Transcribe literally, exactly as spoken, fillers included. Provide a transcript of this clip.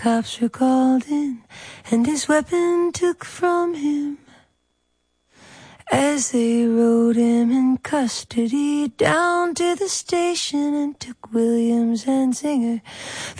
cops were called in, and his weapon took from him. As they rode him in custody down to the station and took Williams and Singer